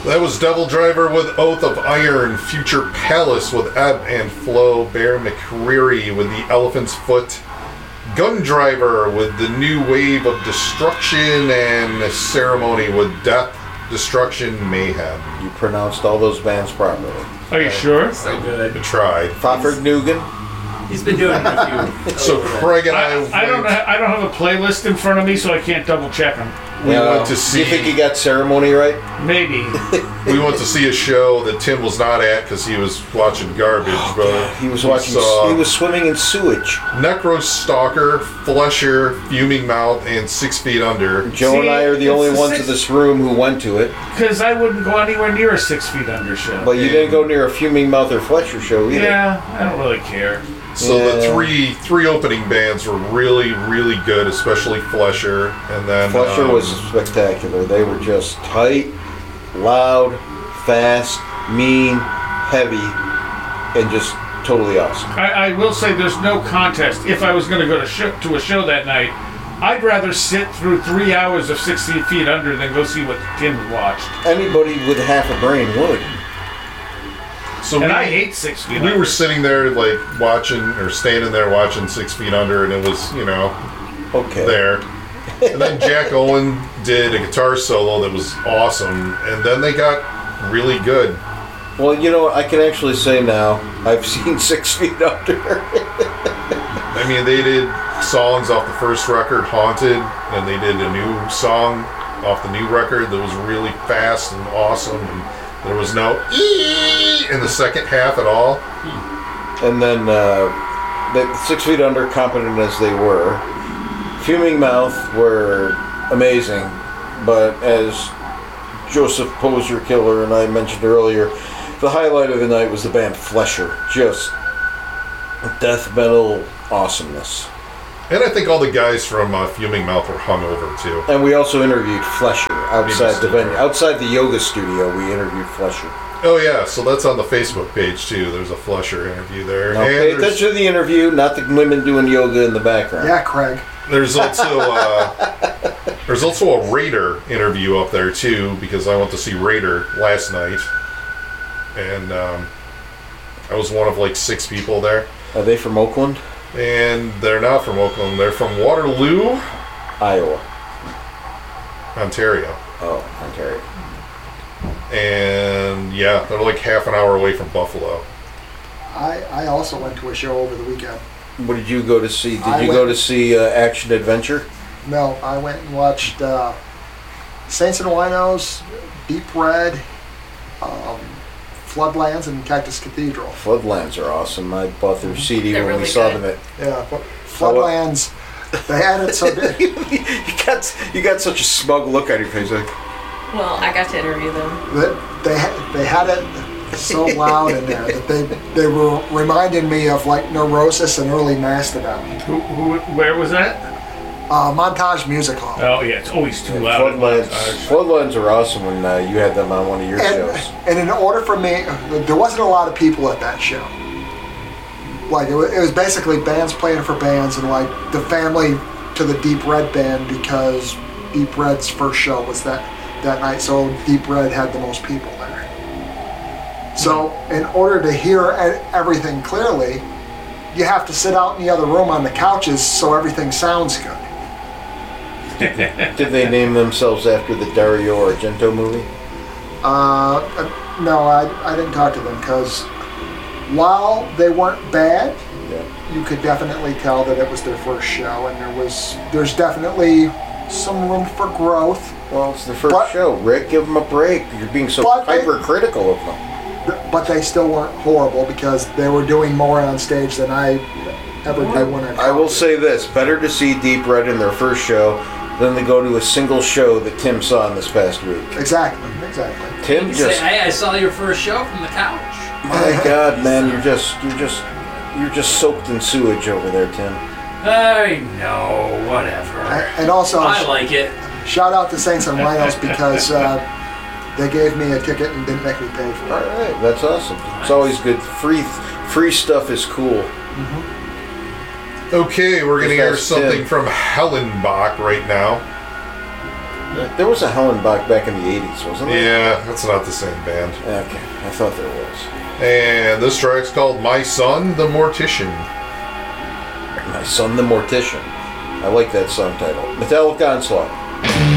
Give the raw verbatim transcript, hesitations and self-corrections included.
That was Devil Driver with Oath of Iron, Future Palace with Ebb and Flow, Bear McCreary with The Elephant's Foot, Gun Driver with The New Wave of Destruction, and Ceremony with Death, Destruction, Mayhem. You pronounced all those bands properly. Are you sure? So good. I tried. Fafhrd Nugan. He's been doing a few. So Craig and I, I, I don't ha- I don't have a playlist in front of me, so I can't double check them. we Yeah, went to see. Do you think you got Ceremony right? Maybe. We went to see a show that Tim was not at because he was watching garbage. But He was we watching. saw He was swimming in sewage. Necrostalker, Flesher, Fuming Mouth, and Six Feet Under. Joe See, and I are the it's only the ones six- in this room who went to it. Because I wouldn't go anywhere near a Six Feet Under show. But you didn't go near a Fuming Mouth or Fletcher show either. Yeah, I don't really care. So the Yeah. three three opening bands were really really good, especially Flesher, and then Fletcher um, was spectacular. They were just tight, loud, fast, mean, heavy, and just totally awesome. I, I will say there's no contest. If I was going to go to, show, to a show that night, I'd rather sit through three hours of sixty Feet Under than go see what Tim watched. Anybody with half a brain would. So And we, I hate Six Feet we Under. were sitting there like watching or standing there watching Six Feet Under, and it was you know Okay. there. And then Jack Owen did a guitar solo that was awesome, and then they got really good. Well, you know what? I can actually say now, I've seen Six Feet Under. I mean, they did songs off the first record, Haunted, and they did a new song off the new record that was really fast and awesome, and there was no ee in the second half at all. And then, uh, the Six Feet Under, competent as they were, Fuming Mouth were amazing, but as Joseph Posner Killer and I mentioned earlier, the highlight of the night was the band Flesher. Just death metal awesomeness. And I think all the guys from uh, Fuming Mouth were hungover too. And we also interviewed Flesher outside the Maybe venue. Outside the yoga studio, we interviewed Flesher. Oh yeah, so that's on the Facebook page too. There's a Flesher interview there. Now, and pay there's, attention to the interview, not the women doing yoga in the background. Yeah, Craig. there's also uh, there's also a Raider interview up there too, because I went to see Raider last night, and um, I was one of like six people there. Are they from Oakland? And they're not from Oakland. They're from Waterloo, Iowa. Ontario. Oh, Ontario. And yeah, they're like half an hour away from Buffalo. I, I also went to a show over the weekend. What did you go to see? Did I you went- go to see uh, Action Adventure? No, I went and watched uh, Saints and Winos, Deep Red, um, Floodlands, and Cactus Cathedral. Floodlands are awesome. I bought their C D They're when we really saw good. them at. Yeah, but Floodlands, they had it so good. you got you got such a smug look on your face. Like, Well, I got to interview them. that they had, they had it so loud in there that they they were reminding me of like Neurosis and early Mastodon. Who, who, where was that? Uh, Montage Music Hall. Oh, yeah, it's always too loud. Floodlands, Uh, Floodlands are awesome when uh, you had them on one of your And, shows. and in order for me, there wasn't a lot of people at that show. Like it was, it was basically bands playing for bands, and like the family to the Deep Red band, because Deep Red's first show was that that night. So Deep Red had the most people there. So in order to hear e- everything clearly, you have to sit out in the other room on the couches so everything sounds good. Did they name themselves after the Dario Argento movie? Uh, uh, no, I, I didn't talk to them because while they weren't bad, Yeah. you could definitely tell that it was their first show, and there was there's definitely some room for growth. Well, it's their first But- show. Rick, give them a break. You're being so But they- hypercritical of them. But they still weren't horrible because they were doing more on stage than I ever did when I. I will say this: better to see Deep Red in their first show than to go to a single show that Tim saw in this past week. Exactly, exactly. Tim You just, say, hey, I saw your first show from the couch. my God, man, you're just, you're just, you're just soaked in sewage over there, Tim. I know, whatever. And also, I like it. shout out to Saints and Winos because uh, they gave me a ticket and didn't make me pay for All it. right, that's awesome. It's always good. Free, free stuff is cool. Okay, we're gonna Yes, hear that's something Tim. from Hellenbach right now. There was a Hellenbach back in the eighties, wasn't there? Yeah, that's not the same band. Okay, I thought there was. And this track's called My Son, the Mortician. My Son the Mortician. I like that song title. Metallic Onslaught.